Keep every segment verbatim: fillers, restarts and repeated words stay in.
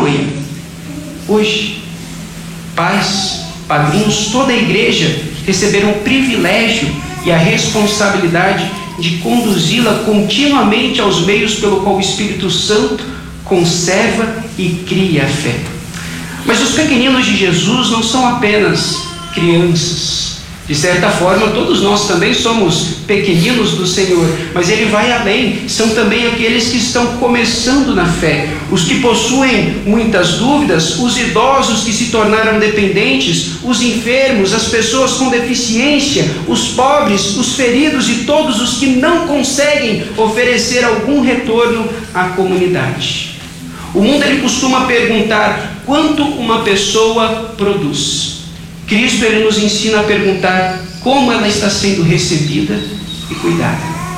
amanhã. Hoje, pais, padrinhos, toda a igreja receberam o privilégio e a responsabilidade de conduzi-la continuamente aos meios pelo qual o Espírito Santo conserva e cria a fé. Mas os pequeninos de Jesus não são apenas crianças. De certa forma, todos nós também somos pequeninos do Senhor, mas Ele vai além. São também aqueles que estão começando na fé, os que possuem muitas dúvidas, os idosos que se tornaram dependentes, os enfermos, as pessoas com deficiência, os pobres, os feridos e todos os que não conseguem oferecer algum retorno à comunidade. O mundo ele costuma perguntar quanto uma pessoa produz. Cristo ele nos ensina a perguntar como ela está sendo recebida e cuidada.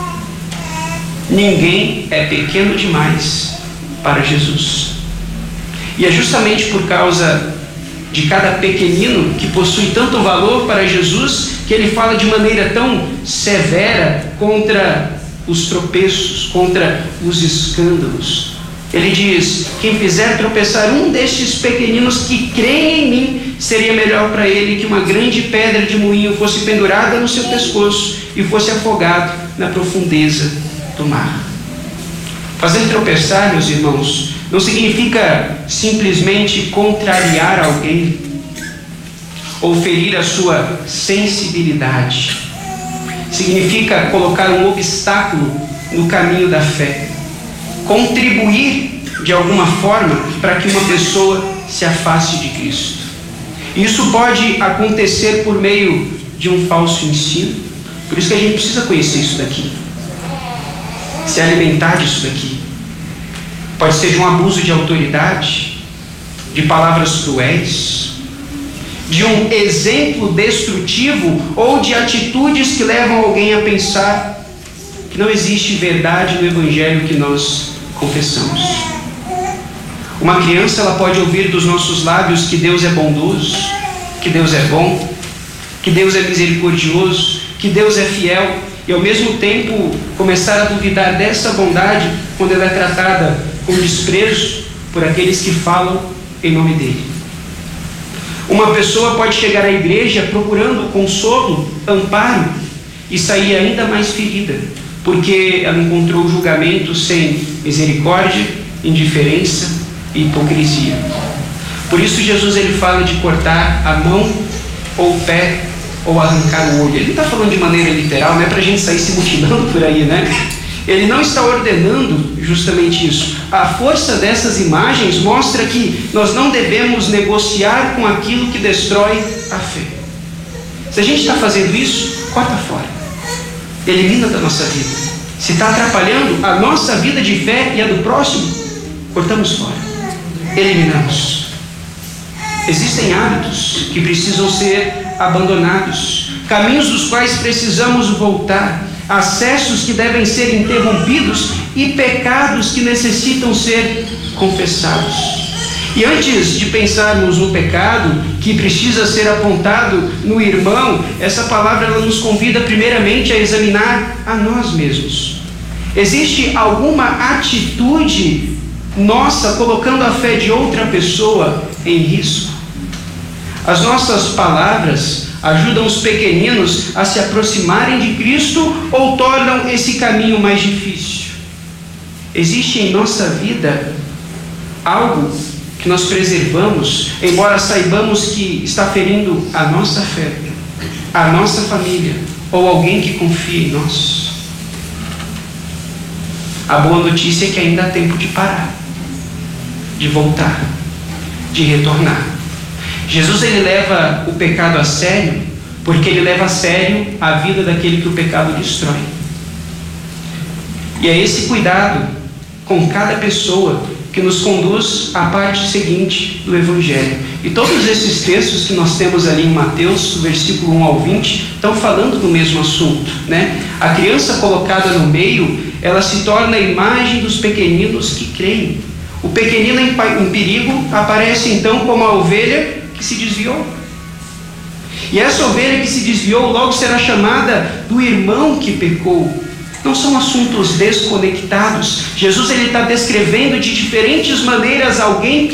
Ninguém é pequeno demais para Jesus. E é justamente por causa de cada pequenino que possui tanto valor para Jesus que ele fala de maneira tão severa contra os tropeços, contra os escândalos. Ele diz: quem fizer tropeçar um destes pequeninos que creem em mim, seria melhor para ele que uma grande pedra de moinho fosse pendurada no seu pescoço e fosse afogado na profundeza do mar. Fazer tropeçar, meus irmãos, não significa simplesmente contrariar alguém ou ferir a sua sensibilidade. Significa colocar um obstáculo no caminho da fé, contribuir de alguma forma para que uma pessoa se afaste de Cristo. Isso pode acontecer por meio de um falso ensino. Por isso que a gente precisa conhecer isso daqui, se alimentar disso daqui. Pode ser de um abuso de autoridade, de palavras cruéis, de um exemplo destrutivo ou de atitudes que levam alguém a pensar que não existe verdade no evangelho que nós confessamos. Uma criança ela pode ouvir dos nossos lábios que Deus é bondoso, que Deus é bom, que Deus é misericordioso, que Deus é fiel, e ao mesmo tempo começar a duvidar dessa bondade quando ela é tratada com desprezo por aqueles que falam em nome dele. Uma pessoa pode chegar à igreja procurando consolo, amparo, e sair ainda mais ferida, porque ela encontrou julgamento sem misericórdia, indiferença e hipocrisia. Por isso Jesus ele fala de cortar a mão ou o pé ou arrancar o olho. Ele não está falando de maneira literal, não é para a gente sair se mutilando por aí, né? Ele não está ordenando justamente isso. A força dessas imagens mostra que nós não devemos negociar com aquilo que destrói a fé. Se a gente está fazendo isso, corta fora, elimina da nossa vida. Se está atrapalhando a nossa vida de fé e a do próximo, cortamos fora, eliminamos. Existem hábitos que precisam ser abandonados, caminhos dos quais precisamos voltar, acessos que devem ser interrompidos e pecados que necessitam ser confessados. E antes de pensarmos no pecado que precisa ser apontado no irmão, essa palavra ela nos convida primeiramente a examinar a nós mesmos. Existe alguma atitude nossa colocando a fé de outra pessoa em risco? As nossas palavras ajudam os pequeninos a se aproximarem de Cristo ou tornam esse caminho mais difícil? Existe em nossa vida algo que nós preservamos, embora saibamos que está ferindo a nossa fé, a nossa família ou alguém que confia em nós? A boa notícia é que ainda há tempo de parar, de voltar, de retornar. Jesus ele leva o pecado a sério, porque ele leva a sério a vida daquele que o pecado destrói. E é esse cuidado com cada pessoa que nos conduz à parte seguinte do Evangelho. E todos esses textos que nós temos ali em Mateus, versículo um ao vinte, estão falando do mesmo assunto, né? A criança colocada no meio, ela se torna a imagem dos pequeninos que creem. O pequenino em perigo aparece então como a ovelha que se desviou. E essa ovelha que se desviou logo será chamada do irmão que pecou. Não são assuntos desconectados. Jesus ele está descrevendo de diferentes maneiras alguém